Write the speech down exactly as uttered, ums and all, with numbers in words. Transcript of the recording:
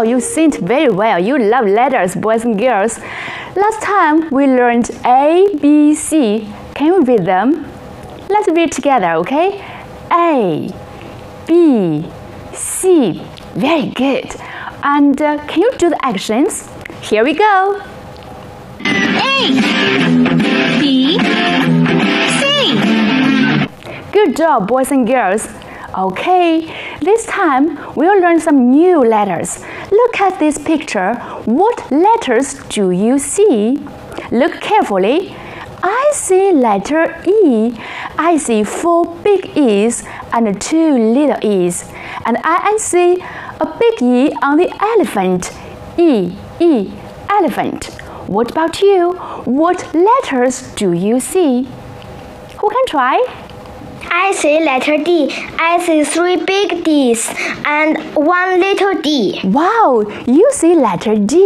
Wow, you sing very well. You love letters, boys and girls. Last time we learned A, B, C. Can you read them? Let's read together, okay? A, B, C. Very good. And uh, can you do the actions? Here we go. A, B, C. Good job, boys and girls. Okay, this time we'll learn some new letters. Look at this picture. What letters do you see? Look carefully. I see letter E. I see four big E's and two little E's. And I see a big E on the elephant. E, E, elephant. What about you? What letters do you see? Who can try? I see letter D. I see three big D's and one little D. Wow, you see letter D.